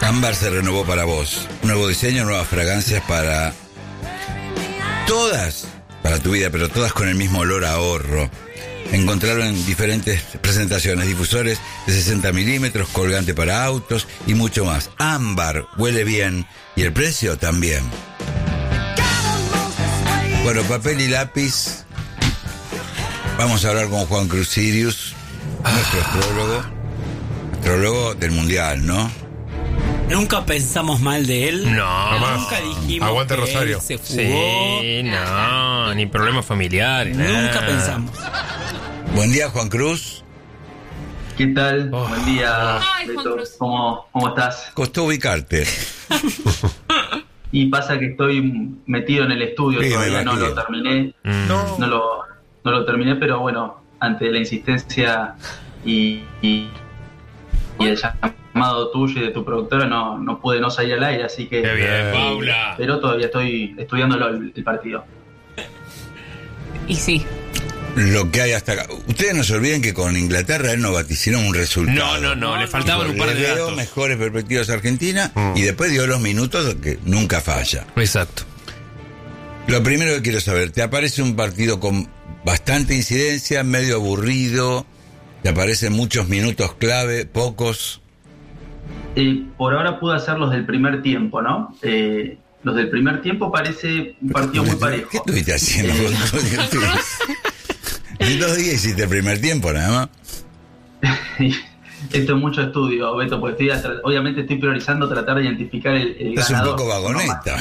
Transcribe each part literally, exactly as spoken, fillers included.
Ámbar se renovó para vos. Nuevo diseño, nuevas fragancias para todas, para tu vida, pero todas con el mismo olor a ahorro. Encontraron en diferentes presentaciones, difusores de sesenta milímetros, colgante para autos y mucho más. Ámbar huele bien y el precio también. Bueno, papel y lápiz. Vamos a hablar con Juan Cruz Sirius, nuestro astrólogo, astrólogo del Mundial, ¿no? Nunca pensamos mal de él. No, nunca dijimos aguante que Rosario. Él se fugó. Sí, no, ni problemas familiares. Nunca nada. pensamos. Buen día, Juan Cruz. ¿Qué tal? Oh. Buen día, Ay, Juan Beto. Cruz. ¿Cómo, ¿Cómo estás? Costó ubicarte. Y pasa que estoy metido en el estudio, Sí, todavía me no imagino. lo terminé. Mm. No. No lo, no lo terminé, pero bueno, ante la insistencia y, y, y el llamado tuyo y de tu productora, no, no pude no salir al aire, así que... Qué bien, eh, Paula. Pero todavía estoy estudiándolo el, el partido. Y sí. Lo que hay hasta acá. Ustedes no se olviden que con Inglaterra él no vaticinó un resultado. No, no, no, le faltaban un par Le de dio datos. mejores perspectivas a Argentina Mm. y después dio los minutos que nunca falla. Exacto. Lo primero que quiero saber, ¿te aparece un partido con bastante incidencia, medio aburrido? ¿Te aparecen muchos minutos clave, pocos? Eh, por ahora pude hacer los del primer tiempo, ¿no? Eh, los del primer tiempo parece un partido muy parejo. ¿Qué estuviste haciendo? En dos días hiciste el primer tiempo, nada más. Esto es mucho estudio, Beto, porque estoy atra- obviamente estoy priorizando tratar de identificar el, el Es un ganador. poco vagoneta.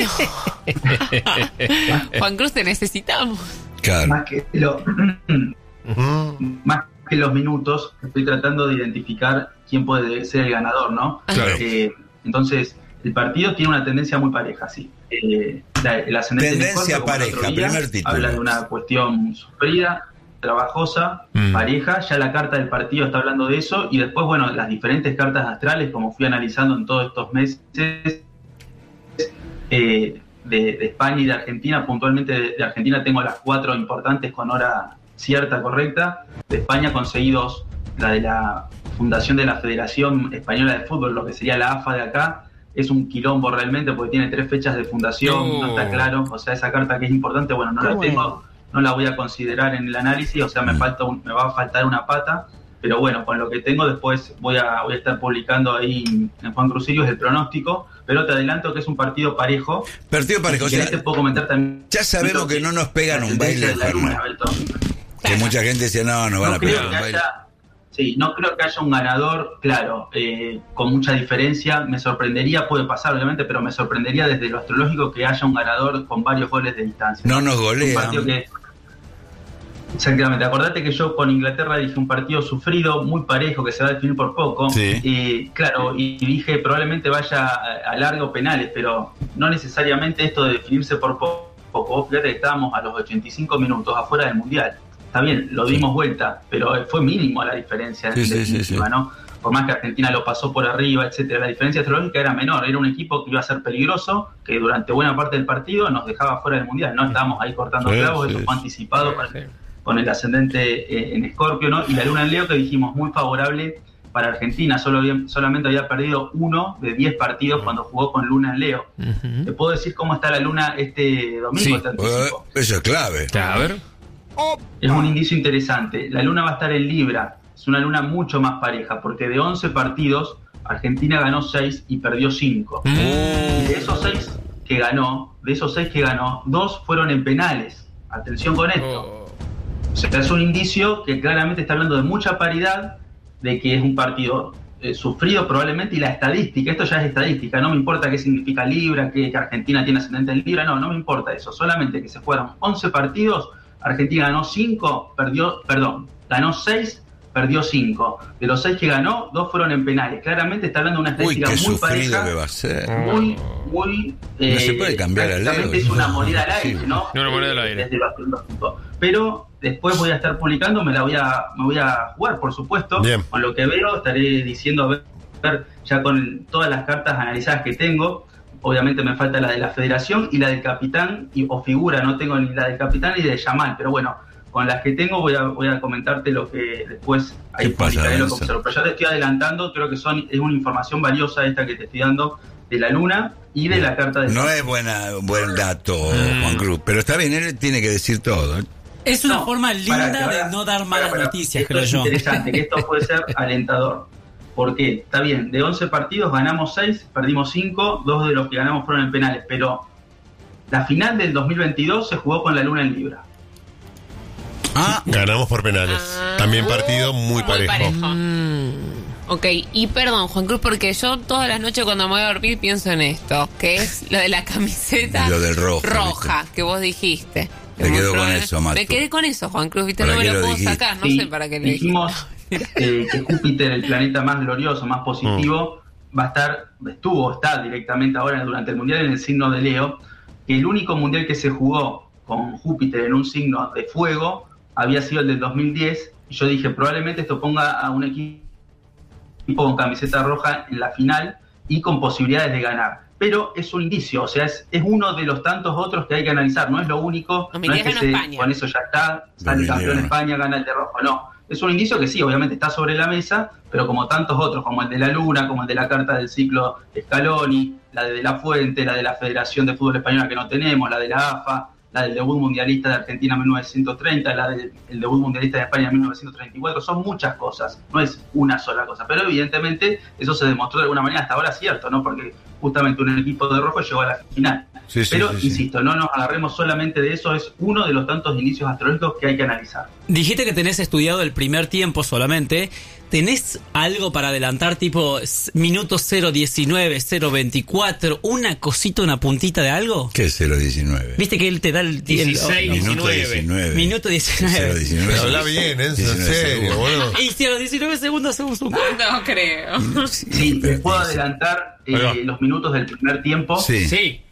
Juan Cruz, te necesitamos. Claro. Más que, lo- más que los minutos, estoy tratando de identificar quién puede ser el ganador, ¿no? Claro. Eh, entonces, el partido tiene una tendencia muy pareja, sí. Eh, la, el ascendente en Tendencia Escorpio, como el pareja, otro día, primer título. habla de una cuestión sufrida, trabajosa, Mm. pareja. Ya la carta del partido está hablando de eso. Y después, bueno, las diferentes cartas astrales, como fui analizando en todos estos meses, eh, de, de España y de Argentina, puntualmente de, de Argentina tengo las cuatro importantes con hora cierta, correcta. De España conseguí dos, la de la fundación de la Federación Española de Fútbol, lo que sería la A F A de acá. Es un quilombo realmente porque tiene tres fechas de fundación, No. no está claro. O sea, esa carta que es importante, bueno, no la tengo, no la voy a considerar en el análisis, o sea, me falta un- me va a faltar una pata. Pero bueno, con lo que tengo después voy a, voy a estar publicando ahí en Juan Cruz Sirius el pronóstico, pero te adelanto que es un partido parejo. Partido parejo. O Si sea, querés te puedo comentar también. ya sabemos que no nos pegan un baile de la luna, enfermo. Beto. Que mucha gente decía, no, nos van No a pegar creo un que baile. haya, sí, no creo que haya un ganador, claro, eh, con mucha diferencia. Me sorprendería, puede pasar obviamente, pero me sorprendería desde lo astrológico que haya un ganador con varios goles de distancia. No nos Un golean. partido que- Exactamente, acordate que yo con Inglaterra dije un partido sufrido, muy parejo, que se va a definir por poco. Sí. Y claro, y dije probablemente vaya a, a largo penales, pero no necesariamente esto de definirse por po- poco. Vos fíjate que estábamos a los ochenta y cinco minutos afuera del Mundial. Está bien, lo dimos vuelta, pero fue mínimo la diferencia Sí, en sí, sí, definitiva, sí. ¿no? Por más que Argentina lo pasó por arriba, etcétera, la diferencia astrológica era menor. Era un equipo que iba a ser peligroso, que durante buena parte del partido nos dejaba fuera del Mundial. No estábamos ahí cortando Sí, clavos, sí, eso fue sí. anticipado para- con el ascendente eh, en Escorpio, ¿no? Y la luna en Leo, que dijimos muy favorable para Argentina. Solo había- solamente había perdido uno de diez partidos cuando jugó con luna en Leo. Ujú. ¿Te puedo decir cómo está la luna este domingo? Sí. Te Eh, anticipo. Eso es clave. A ver. Es un indicio interesante. La luna va a estar en Libra. Es una luna mucho más pareja, porque de once partidos, Argentina ganó seis y perdió cinco. Mm. Y de esos seis que ganó, de esos seis que ganó, dos fueron en penales. Atención con esto. O sea, es un indicio que claramente está hablando de mucha paridad, de que es un partido eh, sufrido probablemente, y la estadística, esto ya es estadística, no me importa qué significa Libra, que, que Argentina tiene ascendente en Libra, no, no me importa eso, solamente que se fueron once partidos, Argentina ganó cinco, perdió, perdón, ganó seis, perdió cinco. De los seis que ganó, dos fueron en penales. Claramente está hablando de una Uy, estadística qué muy sufrido pareja, que va a ser. muy, muy... No se puede cambiar a Leo, prácticamente es una moneda al aire, sí. ¿no? Una moneda al aire. Desde lo astrológico. Pero después voy a estar publicando, me la voy a, me voy a jugar, por supuesto. Bien. Con lo que veo, estaré diciendo, a ver, ver, ya con todas las cartas analizadas que tengo. Obviamente me falta la de la Federación y la del capitán, y, o figura, no tengo ni la del capitán ni de Yamal, pero bueno, con las que tengo voy a, voy a comentarte lo que después ahí ¿Qué pasa, publicaré lo que Benzo? observo. Pero ya te estoy adelantando, creo que son es una información valiosa esta que te estoy dando de la luna y de la carta de No es buena, buen dato, Mm. Juan Cruz, pero está bien, él tiene que decir todo. ¿eh? Es una No, forma pará, linda que ahora- de no dar pará, malas pará. noticias, Esto creo es yo. interesante, que esto puede ser alentador. Porque, está bien, de once partidos ganamos seis, perdimos cinco, dos de los que ganamos fueron en penales, pero la final del dos mil veintidós se jugó con la luna en Libra. Ah, Ganamos por penales. Ah. También partido muy parejo. Mm. Ok, y perdón, Juan Cruz, porque yo todas las noches cuando me voy a dormir pienso en esto, que es lo de la camiseta Lo del rojo, roja que vos dijiste. Te Que muy quedó con probable- eso, Matu. Me quedé con eso, Juan Cruz, viste, ¿Para no me qué lo lo puedo dijiste? sacar, no Sí, sé para qué le dijimos eh, que Júpiter, el planeta más glorioso, más positivo, va a estar, estuvo, está directamente ahora durante el Mundial en el signo de Leo, que el único Mundial que se jugó con Júpiter en un signo de fuego había sido el del dos mil diez, y yo dije, probablemente esto ponga a un equipo con camiseta roja en la final y con posibilidades de ganar. Pero es un indicio, o sea, es, es uno de los tantos otros que hay que analizar, no es lo único, No, mi no es idea que ganó se- España. con eso ya está, sale Dominio, campeón ¿no? España, gana el de rojo, no. Es un indicio que sí, obviamente está sobre la mesa, pero como tantos otros, como el de la Luna, como el de la carta del ciclo Scaloni, la de De La Fuente, la de la Federación de Fútbol Española que no tenemos, la de la A F A, la del debut mundialista de Argentina en mil novecientos treinta, la del el debut mundialista de España en mil novecientos treinta y cuatro, son muchas cosas, no es una sola cosa, pero evidentemente eso se demostró de alguna manera hasta ahora cierto, ¿no? Porque justamente un equipo de rojo llegó a la final. Sí, sí, pero, sí, sí. insisto, no nos agarremos solamente de eso, es uno de los tantos indicios astrológicos que hay que analizar. Dijiste que tenés estudiado el primer tiempo solamente. ¿Tenés algo para adelantar, tipo s- minuto cero diecinueve, cero veinticuatro, una cosita, una puntita de algo? ¿qué es cero diecinueve? Viste que él te da el... el- dieciséis, el- Minuto diecinueve. diecinueve. Minuto diecinueve. cero diecinueve. Habla bien, Enzo, en diecinueve serio, segundos. boludo. Y si a los diecinueve segundos hacemos un... No creo. Sí, Sí, pero les puedo dice- adelantar Ahí va. eh, los minutos del primer tiempo Sí. Sí.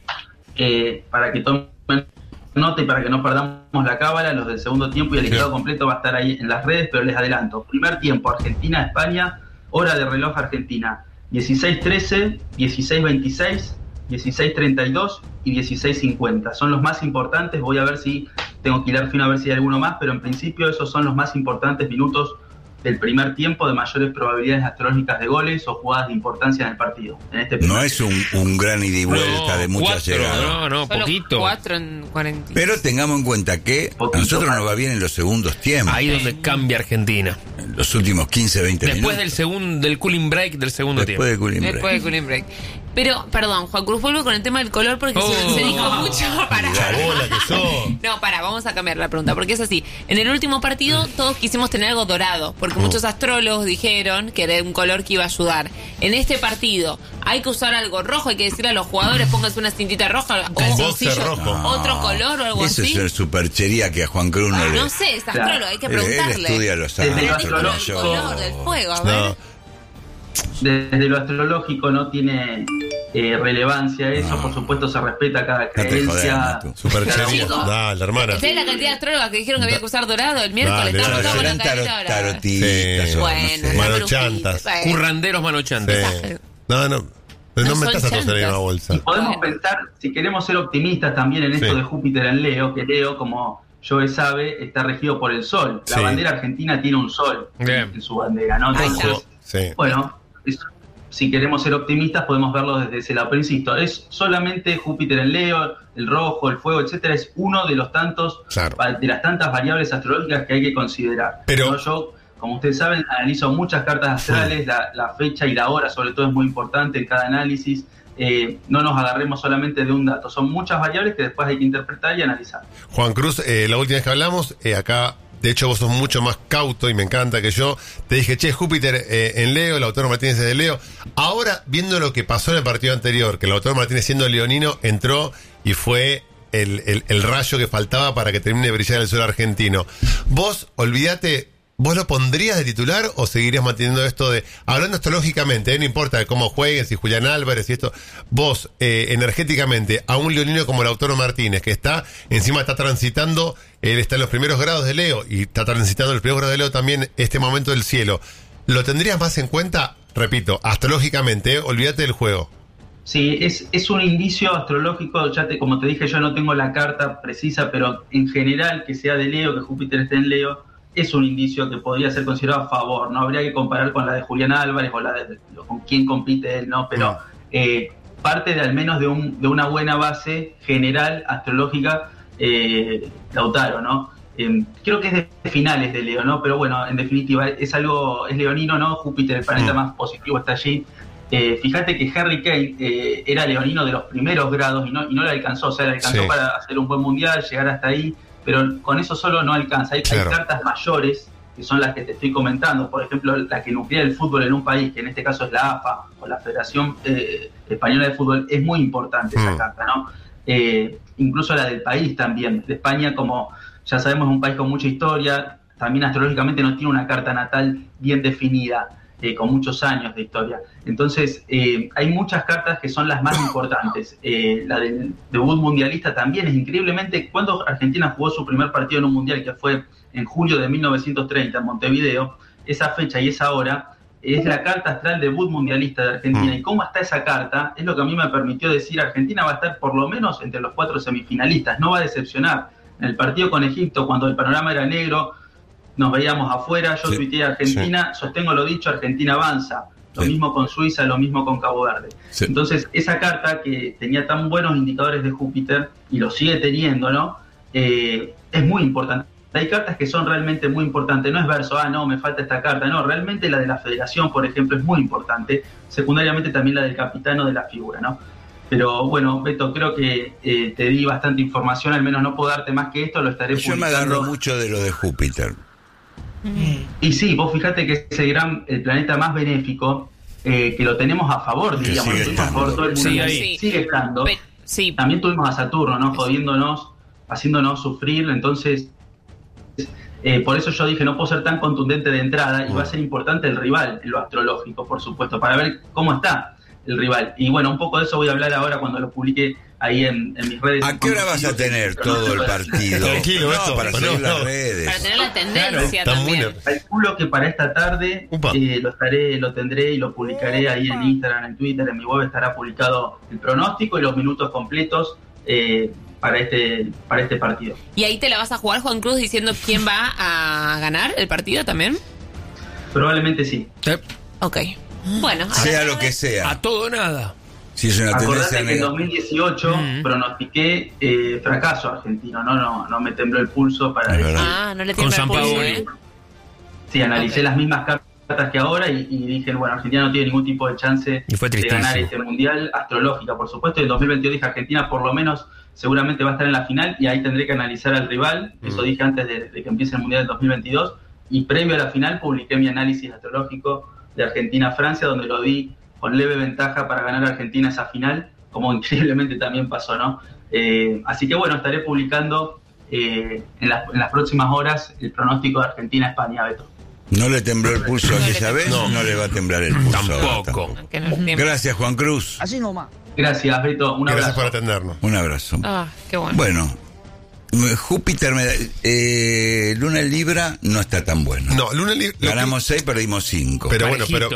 eh, para que tomen nota y para que no perdamos la cábala. Los del segundo tiempo y el listado Sí. completo va a estar ahí en las redes, pero les adelanto. Primer tiempo, Argentina-España, hora de reloj Argentina, dieciséis trece, dieciséis veintiséis, dieciséis treinta y dos y dieciséis cincuenta. Son los más importantes, voy a ver si tengo que hilar fino a ver si hay alguno más, pero en principio esos son los más importantes minutos del primer tiempo de mayores probabilidades astrológicas de goles o jugadas de importancia en el partido. En este primer No es un, un gran ida y vuelta de muchas cuatro, llegadas. no, no, Solo poquito. cuatro en cuarenta. Pero tengamos en cuenta que a Poquito nosotros más. nos va bien en los segundos tiempos. Ahí donde cambia Argentina. En los últimos quince, veinte Después del minutos. segundo, del cooling break del segundo Después de tiempo. cooling break. Después de cooling break. Pero, perdón, Juan Cruz, vuelvo con el tema del color porque se, Oh. se dijo mucho. Para. Chabola que sos. No, para, vamos a cambiar la pregunta, porque es así. En el último partido todos quisimos tener algo dorado, porque Oh. muchos astrólogos dijeron que era un color que iba a ayudar. En este partido hay que usar algo rojo, hay que decirle a los jugadores pónganse una cintita roja o boxer sencillo, rojo. otro color o algo Eso así. es superchería que a Juan Cruz no le... No sé, es Claro. astrólogo, hay que Él- él preguntarle. estudia los Desde ángeles, lo Dijo como el astrológico. yo. color del fuego, a ver. No. Desde lo astrológico no tiene eh, relevancia eso, No. por supuesto se respeta cada te jodas, creencia. Matu. Superchería. Chicos. Dale, hermana. ¿Sabes la cantidad de astrólogas que dijeron que había que usar dorado el miércoles? Dale, Estábamos dale, todos Serán con la tarot- carita dorada. tarotistas Sí. o no Bueno, sé. una Mano brujita, chantas. bueno. Curranderos manochantes. Sí. No, no. No, No metas a son todos en la misma chantas. bolsa. Y podemos Bueno. pensar, si queremos ser optimistas también en esto Sí. de Júpiter en Leo, que Leo, como Joe sabe, está regido por el sol. La Sí. bandera argentina tiene un sol Bien. en su bandera, ¿no? Ahí Entonces, Ojo. Sí. bueno, es- si queremos ser optimistas podemos verlo desde ese lado. Pero insisto, es solamente Júpiter en Leo, el rojo, el fuego, etcétera, es uno de los tantos, Claro. va- de las tantas variables astrológicas que hay que considerar. Pero- ¿No? Yo, como ustedes saben, analizo muchas cartas astrales, la, la fecha y la hora sobre todo es muy importante en cada análisis. Eh, no nos agarremos solamente de un dato, son muchas variables que después hay que interpretar y analizar. Juan Cruz, eh, la última vez que hablamos, eh, acá, de hecho vos sos mucho más cauto y me encanta que yo. Te dije, che, Júpiter eh, en Leo, Lautaro Martínez es de Leo. Ahora, viendo lo que pasó en el partido anterior, que Lautaro Martínez siendo leonino entró y fue el, el- el rayo que faltaba para que termine de brillar el sol argentino. Vos, olvídate, ¿vos lo pondrías de titular o seguirías manteniendo esto de, hablando astrológicamente, eh, no importa cómo jueguen, si Julián Álvarez y esto, vos, eh, energéticamente, a un leonino como Lautaro Martínez, que está, encima está transitando, él está en los primeros grados de Leo y está transitando los primeros grados de Leo también este momento del cielo, ¿lo tendrías más en cuenta? Repito, astrológicamente, eh, olvídate del juego. Sí, es, es un indicio astrológico, ya te, como te dije, yo no tengo la carta precisa, pero en general que sea de Leo, que Júpiter esté en Leo, es un indicio que podría ser considerado a favor. No habría que comparar con la de Julián Álvarez o la de con quién compite él, ¿no? Pero eh, parte de al menos de, un, de una buena base general astrológica, eh, Lautaro, ¿no? Eh, creo que es de finales de Leo, ¿no? Pero bueno, en definitiva, es algo, es leonino, ¿no? Júpiter, el planeta más positivo, está allí. Eh, fíjate que Harry Kane eh, era leonino de los primeros grados y no, y no le alcanzó, o sea, le alcanzó Sí. para hacer un buen mundial, llegar hasta ahí, pero con eso solo no alcanza. Hay, Claro. hay cartas mayores, que son las que te estoy comentando, por ejemplo, la que nuclea el fútbol en un país, que en este caso es la A F A, o la Federación eh, Española de Fútbol, es muy importante esa Mm. carta, ¿no? Eh, incluso la del país también, de España, como ya sabemos, es un país con mucha historia, también astrológicamente no tiene una carta natal bien definida, eh, con muchos años de historia. Entonces, eh, hay muchas cartas que son las más importantes. Eh, la del debut mundialista también es increíblemente, cuando Argentina jugó su primer partido en un mundial, que fue en julio de mil novecientos treinta en Montevideo, esa fecha y esa hora es la carta astral debut mundialista de Argentina. Mm. Y cómo está esa carta es lo que a mí me permitió decir: Argentina va a estar por lo menos entre los cuatro semifinalistas, no va a decepcionar. En el partido con Egipto, cuando el panorama era negro, nos veíamos afuera, yo Sí, tuiteé Argentina, sostengo lo dicho, Argentina avanza. Lo Sí. mismo con Suiza, lo mismo con Cabo Verde. Sí. Entonces, esa carta que tenía tan buenos indicadores de Júpiter, y lo sigue teniendo, ¿no? Eh, es muy importante. Hay cartas que son realmente muy importantes, no es verso, ah, no, me falta esta carta, no, realmente la de la federación, por ejemplo, es muy importante, secundariamente también la del capitano de la figura, ¿no? Pero bueno, Beto, creo que eh, te di bastante información, al menos no puedo darte más que esto, lo estaré Yo me publicando. agarro mucho de lo de Júpiter. Y sí, vos fíjate que es el gran, el planeta más benéfico, eh, que lo tenemos a favor, Que diríamos, sigue lo tuvimos a favor estando. todo el mundo, Sigue ahí. sigue estando. Pe- sí, También tuvimos a Saturno, ¿no? Jodiéndonos, haciéndonos sufrir, entonces eh, por eso yo dije, no puedo ser tan contundente de entrada, y va a ser importante el rival en lo astrológico, por supuesto, para ver cómo está el rival. Y bueno, un poco de eso voy a hablar ahora cuando lo publique ahí en, en mis redes. ¿A qué hora vas a tener todo el partido? Tranquilo, no, Beto, para no, seguir no. las para redes. tener la tendencia Está muy también. Calculo que para esta tarde Upa. eh, lo estaré, lo tendré y lo publicaré ahí en Instagram, en Twitter, en mi web estará publicado el pronóstico y los minutos completos eh, para este para este partido. Y ahí te la vas a jugar, Juan Cruz, diciendo quién va a ganar el partido también. Probablemente sí. Eh, Ok. Bueno, a Sea ver. lo que sea. A todo o nada. Si es una tendencia Acordate que en negativa. dos mil dieciocho Mm. pronostiqué eh, fracaso argentino, no, no, no me tembló el pulso para Es decir. verdad. Ah, no le Con tiembla el San pulso, Paoli. ¿eh? Sí, analicé Ok. las mismas cartas que ahora y, y dije, bueno, Argentina no tiene ningún tipo de chance Y fue de ganar tristísimo. este mundial, astrológica, por supuesto. Y en dos mil veintidós dije, Argentina por lo menos seguramente va a estar en la final y ahí tendré que analizar al rival. Eso Mm. dije antes de, de que empiece el mundial del dos mil veintidós. Y previo a la final publiqué mi análisis astrológico de Argentina-Francia, donde lo di con leve ventaja para ganar a Argentina esa final, como increíblemente también pasó, ¿no? Eh, así que bueno, estaré publicando eh, en, las, en las próximas horas el pronóstico de Argentina-España, Beto. ¿No le tembló el pulso No le aquella vez? tembló. No le va a temblar el pulso. ahora Tampoco. Que no le tiembla. Gracias, Juan Cruz. Gracias, Beto. Un Gracias abrazo. por atendernos. Un abrazo. Ah, qué bueno. Bueno, Júpiter, me da- eh, Luna en Libra no está tan bueno. No, Luna Li- lo que- Ganamos seis, perdimos cinco. Pero bueno, pero,